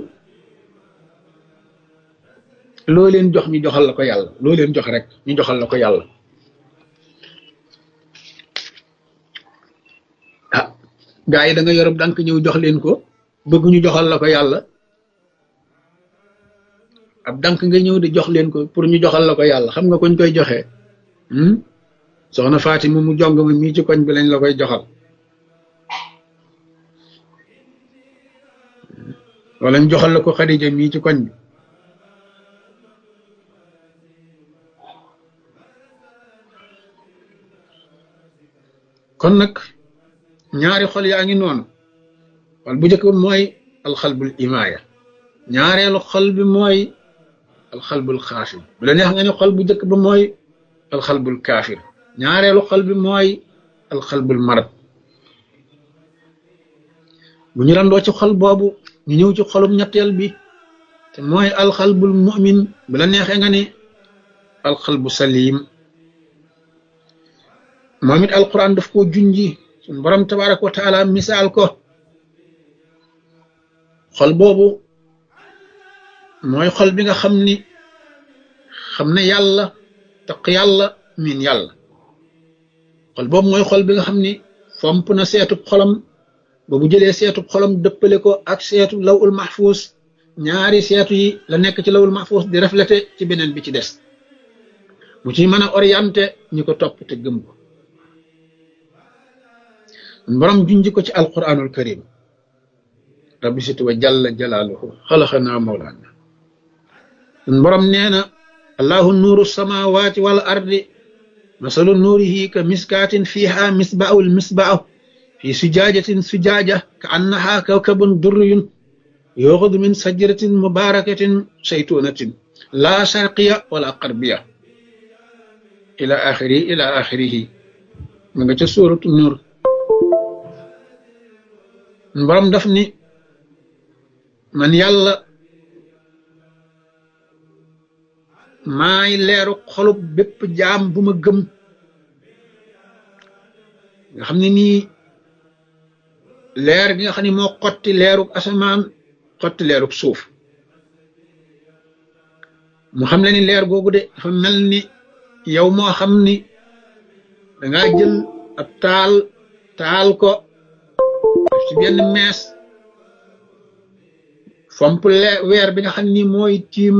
loo leen jox ñu joxal la ko yàlla loo leen jox rek ñu joxal la ko yàlla ah gaa yi da nga yorob dank ñëw jox leen ko bëgg ñu joxal la ko yàlla ab dank nga ñëw di jox leen ko pour ñu joxal la ko yàlla xam nga koñ koy joxee soxna Fatima mu jong ma mii ci koñ bi lañ la koy joxal wala ñu joxal la ko Xadija mii ci koñ bi kon nag ñaari xol yaa ngi noonu xol bu njëkk bi mooy alxalbul imaaya ñaareelu xol bi mooy alxalbul xaafir bu la neex nga ne xol bu njëkk ba mooy alxalbul kaafir ñaareelu xol bi mooy alxalbul marad bu ñu randoo ci xol boobu ñu ñëw ci xolum ñetteel bi te mooy alxalbul mu'min bu la neexee nga ne alxalbu salim moom it alquran daf koo junji suñ borom tabaraka wa taala misaal ko xol boobu mooy xol bi nga xam ni xam ne yàlla taq yàlla miin yàlla xol boobu mooy xol bi nga xam ni fomp na seetub xolam ba bu jëlee seetub xolam dëppale ko ak seetu lawul mahfuus ñaari seetu yi la nekk ci lawul mahfuus di reflété ci beneen bi ci des mu ci mën a orienté ñi ko topp te gëm ko borom junji ko ci alquranul karim rabbi situ wa jalla jalaaluhu xalaxanaa mawlaana borom nee na allahu nuuru samawati wal ardi masalu nuurihi ka miskaatin fiha misbaahu lmisbaahu fi sujaajatin sujaaja ka annaha kawkabun durriyun yuxadu min sajratin mubarakatin saytunatin la sharqiya wala qarbiya ila axirihi ma nga ca suuratu nuur borom daf ni man yàlla maay leeru xolub bépp jaam bu ma gëm nga xam ne nii leer gi nga xam ne moo xotti leerug asamaan xotti leerug suuf mu xam le ni leer googu de dafa mel ni yow moo xam ni dangaa jël ab taal ko def ci benn mees fomp weer bi nga xam ni mooy tiim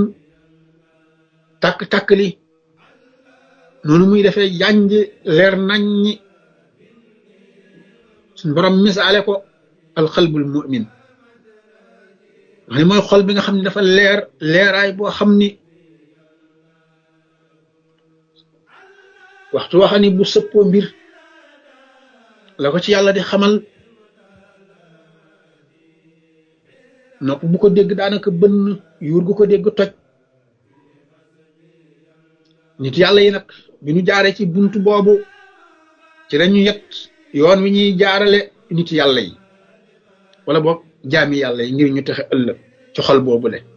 takk li noonu muy defee yanj leer naññi suñ borom misaale ko alxalbul mu'min wax ni mooy xol bi nga xam ne dafa leeraay boo xam ni waxtu waxa ni bu sëppoo mbir la ko ci yàlla di xamal nopp bu ko dégg daanaka bënn yuur gu ko dégg toj nit yàlla yi nag bi ñu jaaree ci buntu boobu ci lañu yet yoon wi ñuy jaarale nit yàlla yi wala boog jaami yàlla yi ngir ñu texe ëllëg ci xol boobu le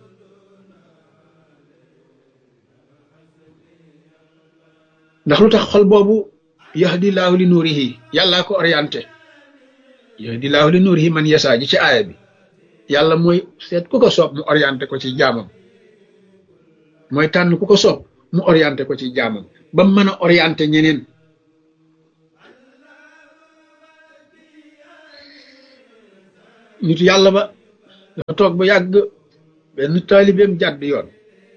ndax lu tax xol boobu yahdi laahu li nuurihi yàllaa ko orienté yahdi laahu li nuurihi man yasaa ji ci aaya bi yàlla mooy seet ku ko soob mu orienté ko ci jaamam mooy tànn ku ko soob mu orienté ko ci jaamam ba mu mën a orienté ñeneen nitu yàlla ba dafa toog ba yàgg benn taalibeem jàdd yoon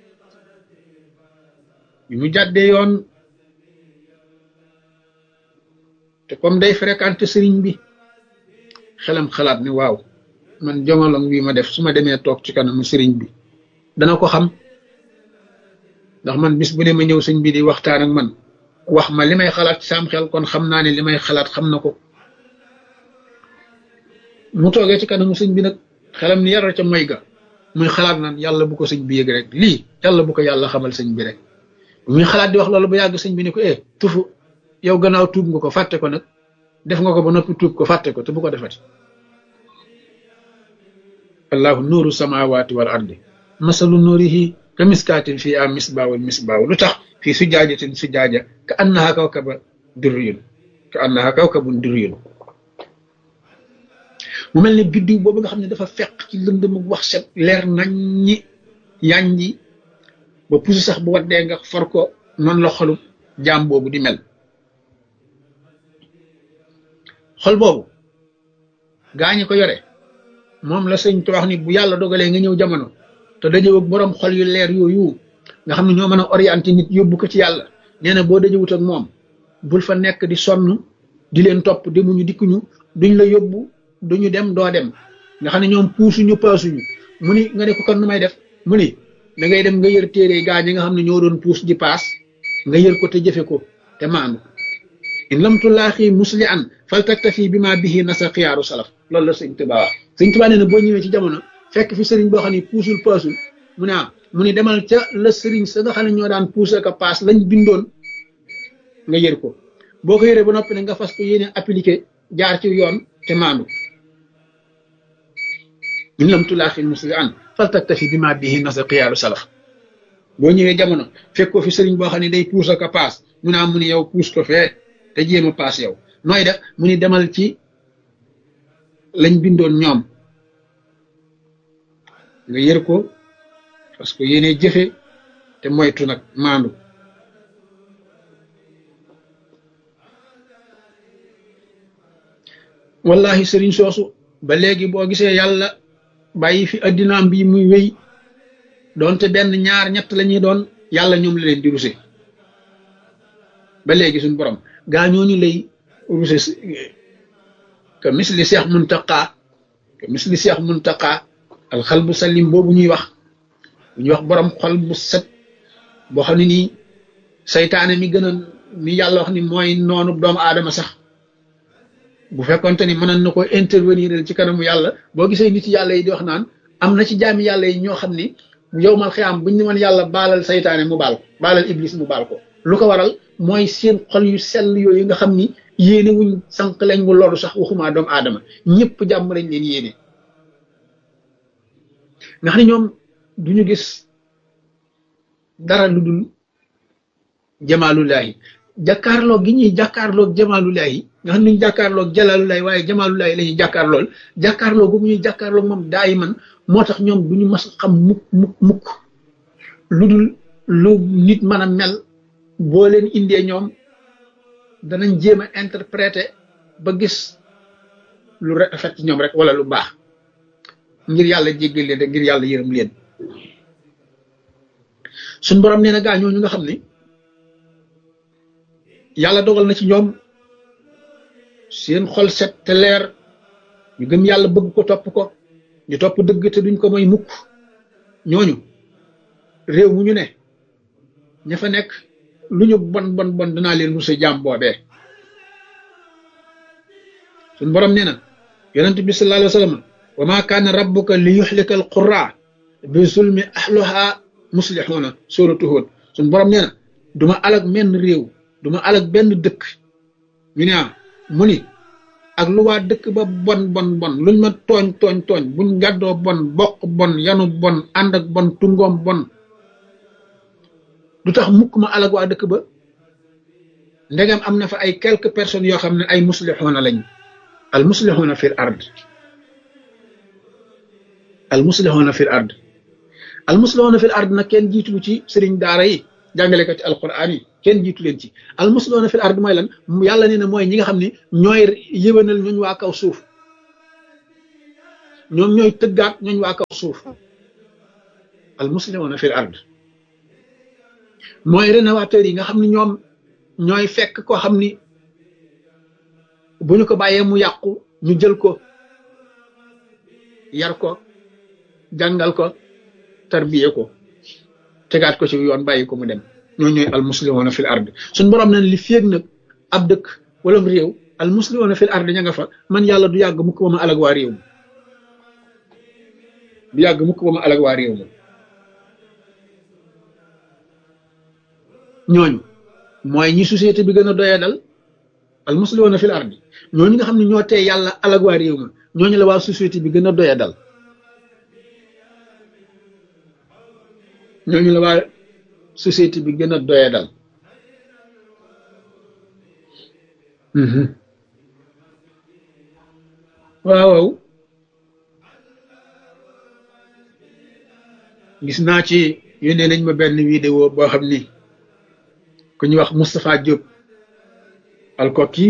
bi mu jàddee yoon te comme day fréquenté sëriñ bi xelam xalaat ni waaw man jongolong bi ma def su ma demee toog ci kanamu sëriñ bi dana ko xam ndax man bis bu ne ma ñëw sëñ bi di waxtaan ak man wax ma li may xalaat ci sam xel kon xam naa ne li may xalaat xam na ko mu toogee ci kanamu sëñ bi nag xelam ni yar ca moy ga muy xalaat naan yàlla bu ko sëñ bi yëg rek lii yàlla bu ko yàlla xamal sëñ bi rek muy xalaat di wax loolu ba yàgg sëñ bi ne ko tufu yow gannaaw tuub nga ko fàtte ko nag def nga ko ba noppi tuub ko fàtte ko te bu ko defati allahu nuuru samawati wal ardi masalu nuurihi ka miskaatin fii a misbaaw lu tax fii sujaajatin sujaaja ka annaha kawkabun durriyun mu mel ne biddiw boobu nga xam ne dafa fekk ci lëndëm wax set leer nañ ñi yànji ba pusu sax bu waddee nga for ko noonu la xolu jaam boobu di mel xol boobu gaañi ko yore moom la sëñ te wax ni bu yàlla dogalee nga ñëw jamono te dajëw ak borom xol yu leer yooyu nga xam ne ñoo mën a orienté nit yóbbu ko ci yàlla nee na boo dajëwut ak moom bul fa nekk di sonn di leen topp demuñu dikkuñu duñ la yóbbu duñu dem doo dem nga xam ne ñoom puusuñu paasuñu mu ni nga ne ko kon nu may def mu ni da ngay dem nga yër téere gaa ñi nga xam ne ñoo doon puus di paas nga yër ko te jëfe ko te maandu in lam tulaaxi musli an fal taktafi bi ma bihi nasa xiyaaru salaf loolu la sëñ Tuubaa wax sëñ Tuubaa nee na boo ñëwee ci jamono fekk fi sëriñ boo xam ne puusul paasul mu ne mu ni demal ca la sëriñ sa nga xam ne ñoo daan puus ak a paas lañ bindoon nga yër ko boo ko yëree ba noppi ne nga fas ko yéene appliqué jaar ci yoon te maandu in lam tulaaxi musli an fal taktafi bi ma bihi nasa xiyaaru salaf boo ñëwee jamono fekk ko fi sëriñ boo xam ne day puus ak a paas mu ne mu ni yow puus ko fee te jéem a paas yow nooy def mu ni demal ci lañ bindoon ñoom nga yër ko parce que yéene jëfe te moytu nag maandu wallahi sëriñ soosu ba léegi boo gisee yàlla bàyyi fi addinaam bi muy wéy doonte benn ñaar ñett la ñuy doon yàlla ñoom la leen di ruse ba léegi suñ borom gaa ñooñu lay ruse ka misli seex muntaqa alxal bu salim boobu ñuy wax bu ñuy wax borom xol bu set boo xam ne nii saytaane mi gën a mi yàlla wax ni mooy noonu doomu aadama sax bu fekkonte ni mënoon na ko intervenir ci kanamu yàlla boo gisee nit yàlla yi di wax naan am na ci jaami yàlla yi ñoo xam ni yow mal xiyaam buñ ne woon yàlla baalal saytaane mu baal ko baalal iblis mu baal ko lu ko waral mooy seen xol yu sell yooyu nga xam ni yéene wuñ sànq lañ mu loolu sax waxuma doomu aadama ñëpp jàmm lañ leen yéene nga xam ne ñoom duñu gis dara lu dul jamaalullahi jàkkaarloog gi ñuy jàkkaarloog jamaalullahi nga xam ne ñu jàkkaarloog jalaalullahi waaye jamaalullahi la ñuy jàkkaarlool jàkkaarloog bu ñuy jàkkaarloog moom daay man moo tax ñoom duñu mas xam mukk lu dul lu nit mën a mel boo leen indee ñoom danañ jéem a interpréter ba gis lu rafet ci ñoom rek wala lu baax ngir yàlla jéggal leen rek ngir yàlla yërëm leen suñ borom nee na gaa ñooñu nga xam ni yàlla dogal na ci ñoom seen xol set te leer ñu gëm yàlla bëgg ko topp ko ñu topp dëgg te duñ ko mooy mukk ñooñu réew mu ñu ne ña fa nekk lu ñu bon danaa leen rusa jaam boobee suñ borom nee na yonent bi sallallahu alayhi wa sallam wa ma kaana rabbuka li yuhlika al qura bi zulmi ahluha muslihuna suratu Hud suñ borom nee na duma alag menn réew duma alag benn dëkk ñu ne mu ni ak lu waa dëkk ba bon luñ ma tooñ buñ gàddoo bon bokk bon yanu bon ànd ak bon tungoom bon du tax mukk ma alag waa dëkk ba ndegam am na fa ay quelques personnes yoo xam ne ay muslixuuna lañ al muslixuuna fil ard al muslixuuna fil ard al muslixuuna fil ard nag kenn jiitu ci sëriñ daara yi jàngalekati alquran yi kenn jiitu leen ci al muslixuuna fil ard mooy lan yàlla nee na mooy ñi nga xam ne ñooy yëwénal ñooñ waa kaw suuf ñoom ñooy tëggaat ñooñ waa kaw suuf al muslixuuna fil ard mooy rénovateur yi nga xam ne ñoom ñooy fekk koo xam ni bu ñu ko bàyyee mu yàqu ñu jël ko yar ko jàngal ko tarbiye ko tegaat ko ci yoon bàyyi ko mu dem ñooñu ñooy al muslimuna fil ard suñ borom nañ li féeg nag ab dëkk wala réew al muslimuna fil ard ña nga fa man yàlla du yàgg mukk ba ma alag waa réew ma du yàgg mukk ba ma alag waa réew ma ñooñu mooy ñi société bi gën a doyee dal al muslimuuna fil ardi ñooñu nga xam ne ñoo tee yàlla alag waa réew ma ñooñu la waa société bi gën a doyee dal ñooñu la waa société bi gën a doyee dal waaw gis naa ci yónnee nañ ma benn vidéo boo xam ni ku ñuy wax Moustapha Diop alkoki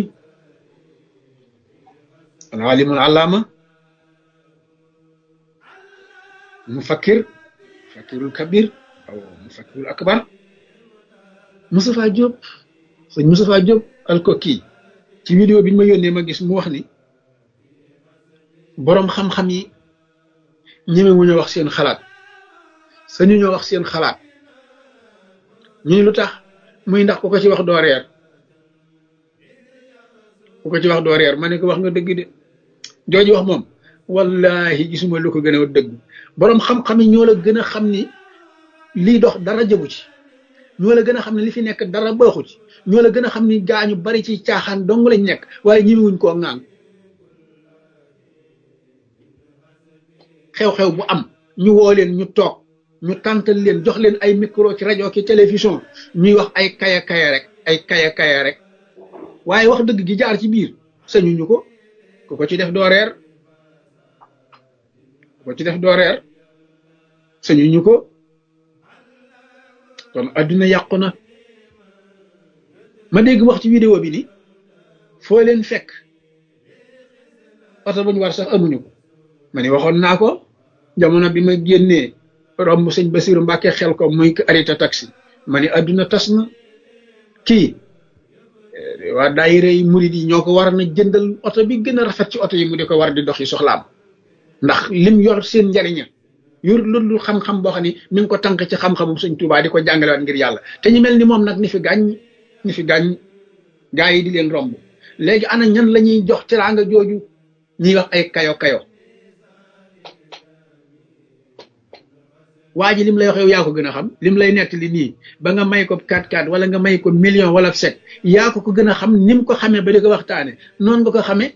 al alimul allama fakirul kabir aw fakirul akbar Moustapha Diop sëñ Moustapha Diop alkoki ci vidéo bi ñu ma yónnee ma gis mu wax ni boroom xam-xam yi ñeme wu ñu wax seen xalaat sañu ñoo wax seen xalaat ñu ni lu tax muy ndax ku ko ci wax doo reer ku ko ci wax doo reer ma ne ko wax nga dëgg de jooju wax moom wallahi gisuma lu ko gën a dëgg boroom xam-xam yi ñoo la gën a xam ni lii dox dara jëbu ci ñoo la gën a xam ne li fi nekk dara baaxu ci ñoo la gën a xam ni gaañu bari ci caaxaan dong lañ nekk waaye ñemewuñ koo ŋaan xew-xew bu am ñu woo leen ñu toog ñu tàntal leen jox leen ay micro ci rajo ki télévision ñuy wax ay kaya rek waaye wax dëgg gi jaar ci biir sañuñu ko ku ko ci def doo reer ku ko ci def doo reer sañuñu ko kon adduna yàqu na ma dégg wax ci vidéo bi ni foo leen fekk oto bu ñu war sax amuñu ko ma ni waxoon naa ko jamono bi ma génnee romb sëñ Basiru Mbàkke xel ko muy arrêté taxi ma ni adduna tas na kii waa daayira yi murid yi ñoo ko war na jëndal oto bi gën a rafet ci oto yi mu di ko war di doxi soxlaam ndax lim yor seen njariña yor loolu xam-xam boo xam ne mi ngi ko tànk ci xam-xamum sëñ Tuubaa di ko jàngalewaat ngir yàlla te ñu mel ni moom nag ni fi gàññ gaa yi di leen romb léegi ana ñan la ñuy jox teraanga jooju ñuy wax ay kayo waa ji lim lay wax yow yaa ko gën a xam lim lay nettali nii ba nga may ko 4-4 wala nga may ko million wala sec yaa ko gën a xam ni mu ko xamee ba di ko waxtaane noonu nga ko xamee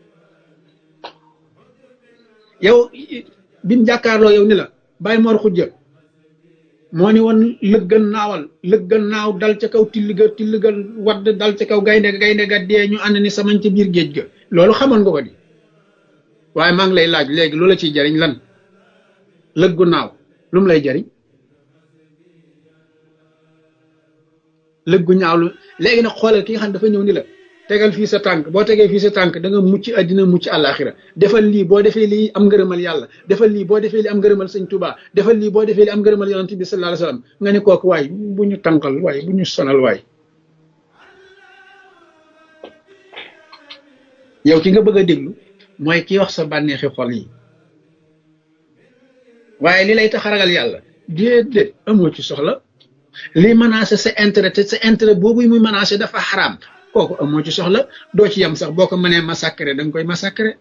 yow bi mu jàkkaarloo yow ni la Baye Mor Xujja moo ni woon lëggan naaw dal ca kaw tilliga wadd dal ca kaw gaynde ga dee ñu ànd ni samañ ca biir géej ga loolu xamoon nga ko di waaye maa ngi lay laaj léegi loola ciy jariñ lan lëggu naaw lu mu lay jariñ lëggu ñaaw lu léegi nag xoolal ki nga xam ne dafa ñëw ni la tegal fii sa tànk boo tegee fii sa tànk da nga mucc àddina mucc àllaaxira defal lii boo defee lii am ngërëmal yàlla defal lii boo defee lii am ngërëmal sëñ Tuubaa defal lii boo defee lii am ngërëmal yonent bi sallallahu alayhi wasallam nga ne kooku waay bu ñu tànkal waay bu ñu sonal waay yow ki nga bëgg a déglu mooy ki wax sa bànneexi xol yi waaye li lay tax a ragal yàlla déedéet amoo ci soxla li menacé sa intérêt te sa intérêt boobu muy menacé dafa xaraam kooku amoo ci soxla doo ci yem sax boo ko mënee massacrer da nga koy massacrer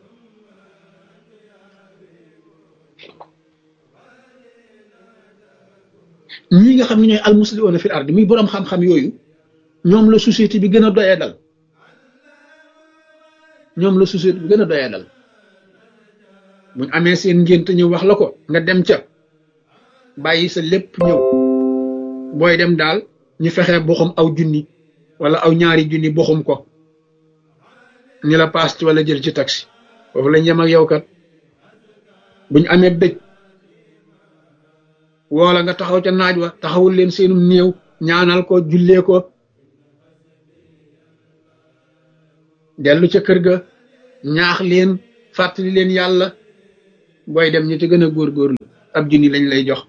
ñi nga xam ne ñooy almuslimuuna fil ardi muy boroom xam-xam yooyu ñoom la société bi gën a doyee dal buñ amee seen ngént ñëw wax la ko nga dem ca bàyyi sa lépp ñëw booy dem daal ñu fexe boxum aw junni wala aw ñaari junni boxum ko ñu la paas ci wala jël ci taxi foofu lañ yem ak yow kat buñ amee dëj woola nga taxaw ca naaj wa taxawul leen seenum néew ñaanal ko jullee ko dellu ca kër ga ñaax leen fàttali leen yàlla booy dem ñu ci gën a góorgóorlu ab junni lañ lay jox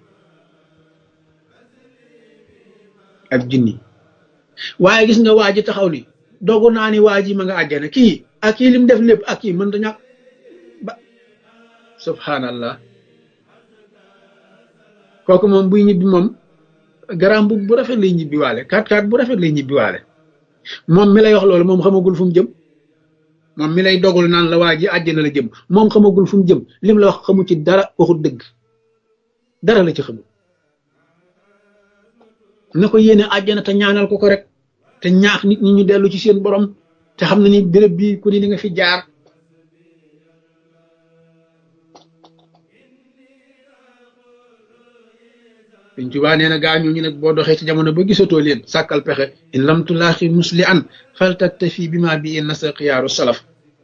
ab junni waaye gis nga waa ji taxaw ni dogu naa ni waa ji ma nga àjjana kii ak kii lim def lépp ak kii mën ta ñàkk ba subhanallah kooku moom buy ñibbi moom garam bu rafet lay ñibbi waale 4-4 bu rafet lay ñibbi waale moom mi lay wax loolu moom xamagul fu mu jëm moom mi lay dogul naan la waa ji àjjana la jëm moom xamagul fu mu jëm lim la wax xamu ci dara waxul dëgg dara la ci xamul na ko yéene àjjana te ñaanal ko rek te ñaax nit ñi ñu dellu ci seen borom te xam na ni béréb bi ku ni di nga fi jaar. Sëñ Tuubaa nee na gaa ñooñu nag boo doxee ci jamono ba gisatoo leen sàkkal pexe in lam tulaaxi musli an faltaktafi bi ma bi nasa xiyaaru salaf.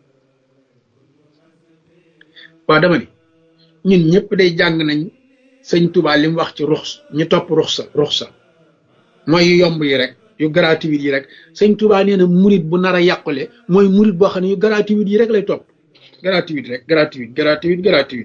waa dama ni ñun ñëpp day jàng nañ sëñ Tuubaa li mu wax ci ruxsa ñu topp ruxsa mooy yu yomb yi rek yu gratuit yi rek sëñ Tuubaa nee na murit bu nar a yàqule mooy murit boo xam ne yu gratuit yi rek lay topp gratuit rek gratuit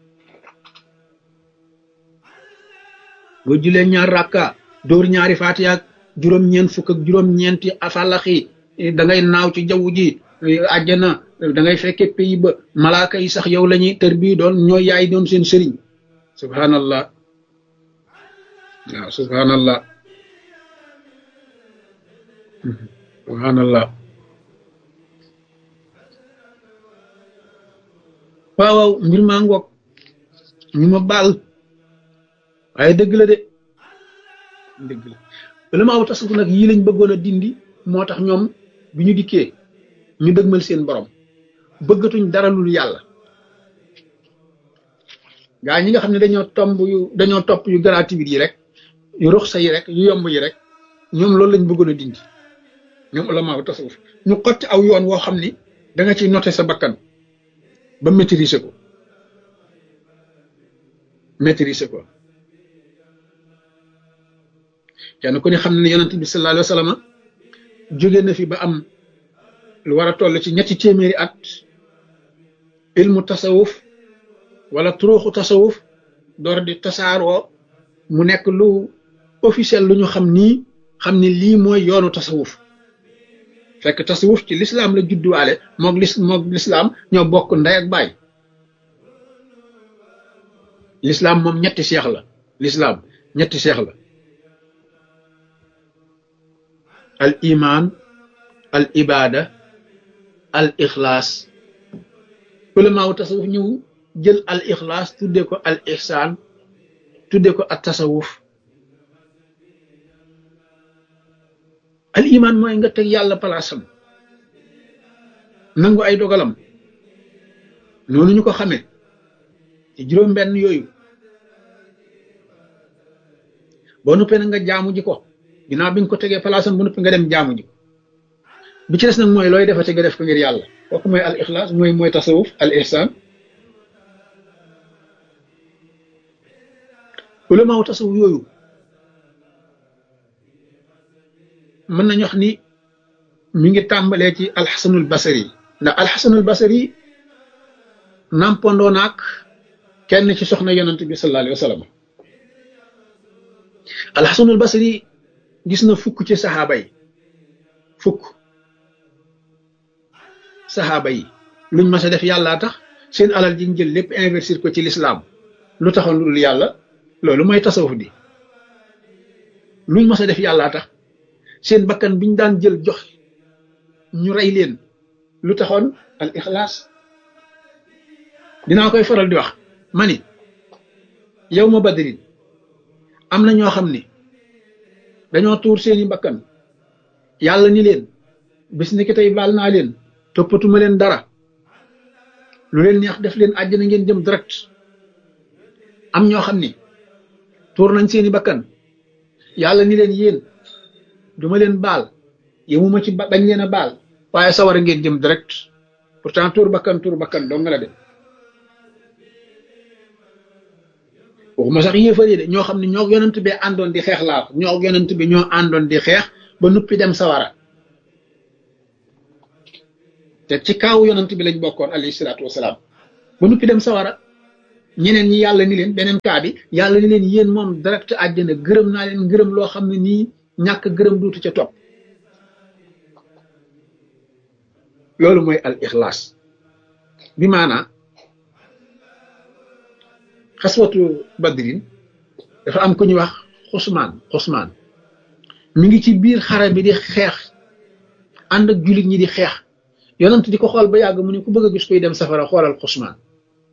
boo julee ñaar rakka dóor ñaari faatiha ak juróom-ñeent fukk ak juróom-ñeenti afalaxi da ngay naaw ci jaww ji àjjana da ngay fekke pays ba malaaka yi sax yow la ñuy tër bii doon ñooy yaay doon seen sëriñ subhanallah waaw subhanallah waaw mbir maa ngoog ñu ma baal waaye dëgg la de dëgg la bala maa wu tasawuf nag yii lañ bëggoon a dindi moo tax ñoom bi ñu dikkee ñu dëgmal seen borom bëggatuñ dara lul yàlla gaa ñi nga xam ne dañoo topp yu gratuit yi rek yu ruxsa yi rek yu yomb yi rek ñoom loolu lañ bëggoon a dindi ñoom ulama wu tasawuf ñu xotti aw yoon woo xam ni da nga ciy noter sa bakkan ba maîtriser ko kenn ku ne xam ne yonent bi sallallahu alayhi wa sallam jóge na fi ba am lu war a toll ci 300 at ilmu tasawuf wala turuuxu tasawuf door di tasaaroo mu nekk lu officiel lu ñu xam ni lii mooy yoonu tasawuf fekk tasawuf ci lislaam la judduwaale moog lislaam ñoo bokk ndey ak baay lislaam moom ñetti seex la al iman al ibada al ixlaas ulamaaw tasawuf ñëw jël al ixlaas tudde ko al ihsaan tudde ko at tasawuf al iman mooy nga teg yàlla palaasam nangu ay dogalam noonu ñu ko xamee ci juróom-benn yooyu boo nuppee nag nga jaamu ji ko ginnaaw bi nga ko tegee palaasam bu noppi nga dem jaamu ji bi ci des nag mooy looy defati nga def ko ngir yàlla kooku mooy al ixlaas mooy tasawuf al ihsaan ulamaaw tasawuf yooyu mën nañu wax ni mi ngi tàmbalee ci alxasanul basari ndax alxasanul basari nampandoo naak kenn ci soxna yonent bi sallallahu alayhi wa sallam alxasanul basari gis na fukk ci saxaaba yi luñ mas a def yàllaa tax seen alal ji ñu jël lépp investir ko ci lislaam lu taxoon lu dul yàlla loolu mooy tasawuf di luñ mas a def yàllaa tax seen bakkan biñ daan jël jox ñu rey leen lu taxoon al ixlaas dinaa koy faral di wax ma ni yow ma badrin am na ñoo xam ni dañoo tuur seeni bakkan yàlla ni leen bis ni ki tey baal naa leen toppatuma leen dara lu leen neex def leen àjjana ngeen jëm direct am ñoo xam ni tuur nañ seeni bakkan yàlla ni leen yéen duma leen baal yemuma ci bañ leen a baal waaye sawara ngeen jëm direct pourtant tuur bakkan doo nga la dem waxuma sax yéefar de ñoo xam ne ñoo yonent bi àndoon di xeex laa ko ñoo yonent bi ñoo àndoon di xeex ba nuppi dem sawara te ci kaawu yonent bi lañ bokkoon alayhi salaatu wasalaam ba nuppi dem sawara ñeneen ñi yàlla ni leen beneen kaa bi yàlla ni leen yéen moom direct àjjana gërëm naa leen gërëm loo xam ne nii ñàkk gërëm duutu ca topp loolu mooy al ixlaas bi maanaa xaswatu badrin dafa am ku ñuy wax xusmaan mi ngi ci biir xare bi di xeex ànd ak jullit ñi di xeex yonent di ko xool ba yàgg mu ne ku bëgg a gis koy dem safara xoolal xusmaan